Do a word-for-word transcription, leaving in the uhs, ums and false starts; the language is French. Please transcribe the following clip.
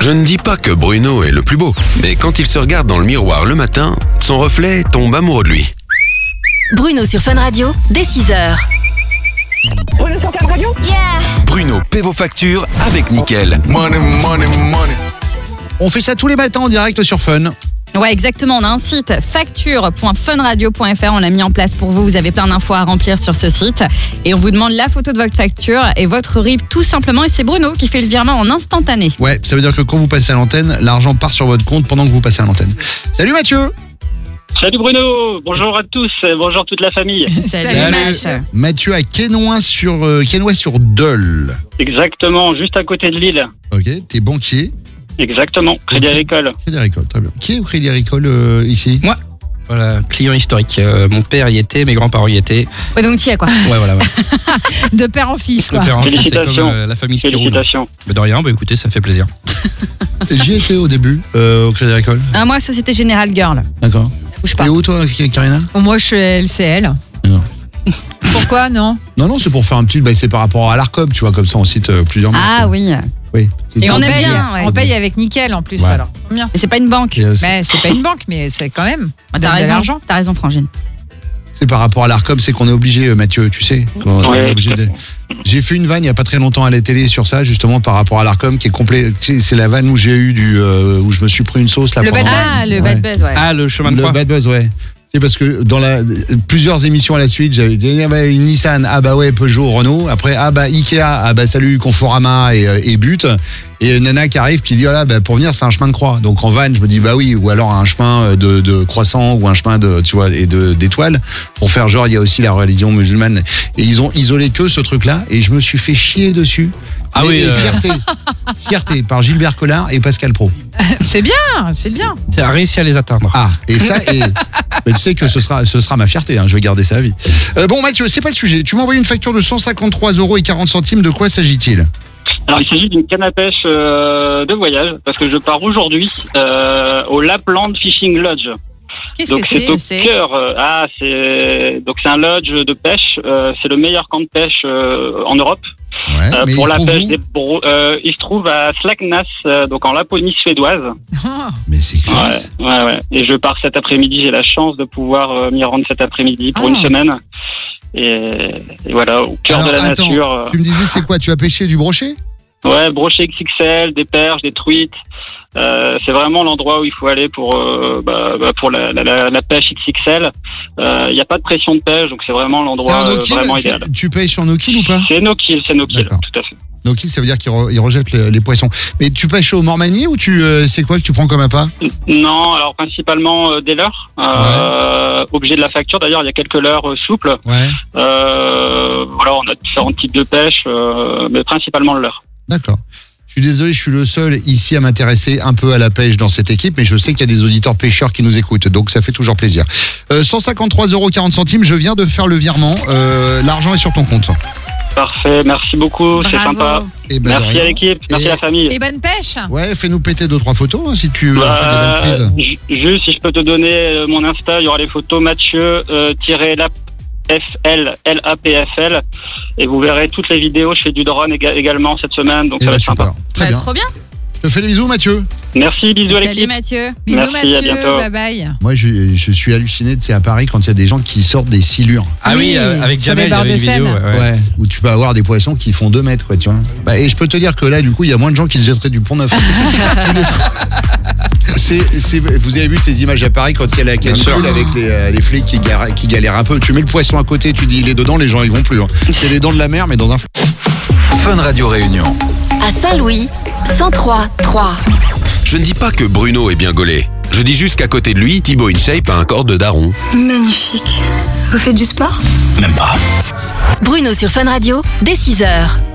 Je ne dis pas que Bruno est le plus beau, mais quand il se regarde dans le miroir le matin, son reflet tombe amoureux de lui. Bruno sur Fun Radio, dès six heures. Bruno sur Fun Radio ? Yeah! Bruno paie vos factures avec Nickel. Money, money, money. On fait ça tous les matins en direct sur Fun. Ouais, exactement. On a un site facture point fun radio point f r. On l'a mis en place pour vous. Vous avez plein d'infos à remplir sur ce site. Et on vous demande la photo de votre facture et votre R I B tout simplement. Et c'est Bruno qui fait le virement en instantané. Ouais, ça veut dire que quand vous passez à l'antenne, l'argent part sur votre compte pendant que vous passez à l'antenne. Salut Mathieu. Salut Bruno, bonjour à tous, bonjour toute la famille. Salut, Mathieu. Mathieu à Quesnoy sur euh, Quesnoy sur Dole. Exactement, juste à côté de Lille. Ok, t'es banquier. Exactement, Crédit Ok. Agricole. Crédit Agricole, très bien. Qui est au Crédit Agricole euh, ici? Moi. Voilà, client historique. Euh, mon père y était, mes grands-parents y étaient. Ouais, donc tu y es quoi. Ouais, voilà. Ouais. De père en fils, Le quoi. père en fils, c'est Félicitations. comme euh, la famille Spirou. Félicitations. Mais de rien, bah écoutez, ça fait plaisir. J'y étais au début, euh, au Crédit Agricole. Ah, moi, Société Générale Girl. D'accord. Bouge pas. Et où toi, Karina? Moi, je suis L C L. Non. Pourquoi, non? Non, non, c'est pour faire un petit. Bah, c'est par rapport à l'Arcom, tu vois, comme ça on cite euh, plusieurs Ah marques. oui. Oui. Et on on, aime paye, bien, ouais. on paye avec nickel en plus, Ouais. alors. Bien. Et c'est pas une banque. Et, euh, Mais c'est pas une banque, mais c'est quand même. T'as donne de raison. l'argent. T'as raison, Frangine. C'est par rapport à l'Arcom, c'est qu'on est obligé, euh, Mathieu, tu sais. qu'on Ouais, est obligé tout à de- J'ai fait une vanne il y a pas très longtemps à la télé sur ça, justement par rapport à l'Arcom, qui est complet. Tu sais, c'est la vanne où j'ai eu du, euh, où je me suis pris une sauce là. Le pendant- bad Ah, le Ouais. bad buzz, ouais. Ah, le chemin de Le croix. bad buzz, ouais. C'est parce que dans la plusieurs émissions à la suite, j'avais dit ah bah, une Nissan, ah bah ouais Peugeot, Renault. Après ah bah Ikea, ah bah salut Conforama et, euh, et But. Et une nana qui arrive qui dit oh là bah pour venir c'est un chemin de croix. Donc en van je me dis bah oui ou alors un chemin de, de croissant ou un chemin de tu vois et de d'étoiles pour faire genre il y a aussi la religion musulmane. Et ils ont isolé que ce truc là et je me suis fait chier dessus. Ah Mais- oui, et euh. fierté, fierté par Gilbert Collard et Pascal Pro. C'est bien, c'est bien. T'as réussi à les atteindre. Ah, et ça, et mais tu sais que ce sera, ce sera ma fierté, hein, je vais garder ça à vie. Euh, bon, Mathieu, c'est pas le sujet. Tu m'as envoyé une facture de cent cinquante-trois euros et quarante centimes. De quoi s'agit-il? Alors il s'agit d'une canne à pêche euh, de voyage, parce que je pars aujourd'hui euh, au Lapland Fishing Lodge. Qu'est-ce Donc que c'est au c'est? cœur, euh, ah c'est donc c'est un lodge de pêche, euh, c'est le meilleur camp de pêche euh, en Europe. Ouais, Euh, mais pour il se la trouve pêche où des bro- euh, il se trouve à Slacknas, euh, donc en Laponie suédoise. Ah, Mais c'est Ouais, classe. ouais, ouais. Et je pars cet après-midi. J'ai la chance de pouvoir euh, m'y rendre cet après-midi pour Ah. une semaine. Et, et voilà, au cœur Alors, de la attends, nature. euh, Tu me disais, c'est quoi? Tu as pêché du brochet? Ouais, brochet X X L, des perches, des truites. Euh, c'est vraiment l'endroit où il faut aller pour euh, bah, bah, pour la, la, la, la pêche X X L. Il n'y a pas de pression de pêche, donc c'est vraiment C'est l'endroit un euh, no-kill? vraiment Tu, idéal. tu pêches en no-kill ou pas? C'est no kill, c'est no kill, D'accord. tout à fait. No-kill, ça veut dire qu'il re- il rejette les, les poissons. Mais tu pêches au Mormani ou tu, euh, c'est quoi que tu prends comme appât? Non, alors principalement euh, des leurres, euh, objet de la facture. D'ailleurs, il y a quelques leurres euh, souples. Ouais, Euh, voilà, on a différents types de pêche, euh, mais principalement le leurre. d'accord. Je suis désolé, je suis le seul ici à m'intéresser un peu à la pêche dans cette équipe, mais je sais qu'il y a des auditeurs pêcheurs qui nous écoutent, donc ça fait toujours plaisir. Euh, cent cinquante-trois euros quarante centimes, je viens de faire le virement. Euh, L'argent est sur ton compte. Parfait, merci beaucoup, c'est Bravo. sympa. Et ben, de Merci rien. à l'équipe, merci Et- à la famille. Et bonne pêche. Ouais, fais-nous péter deux trois photos hein, si tu euh, fais des Euh, belles prises. ju- juste si je peux te donner euh, mon Insta, il y aura les photos Mathieu euh, tiré lap F L L A P F L et vous verrez toutes les vidéos. Je fais du drone éga- également cette semaine, donc Eh ça va ben, être sympa. super. Très Bah, bien. trop bien. Je te fais des bisous, Mathieu. Merci, bisous à Salut l'équipe. Mathieu. Bisous Merci, à Mathieu, bientôt. bye bye. Moi, je, je suis halluciné, tu sais, à Paris, quand il y a des gens qui sortent des silures. Ah oui, Oui, euh, avec sur Jamel, les il y barres avait de une vidéo. Seine. ouais, ouais. Ouais. Où tu peux avoir des poissons qui font deux mètres, quoi, tu vois. Bah, et je peux te dire que là, du coup, il y a moins de gens qui se jetteraient du pont neuf. c'est, c'est, vous avez vu ces images à Paris quand il y a la canicule avec les, euh, les flics qui, gar- qui galèrent un peu. Tu mets le poisson à côté, tu dis il est dedans, les gens ils vont plus. Hein. C'est les dents de la mer, mais dans un. Fun Radio Réunion. À Saint-Louis, cent trois trois. Je ne dis pas que Bruno est bien gaulé. Je dis juste qu'à côté de lui, Thibaut InShape a un corps de daron. Magnifique. Vous faites du sport ? Même pas. Bruno sur Fun Radio, dès six heures.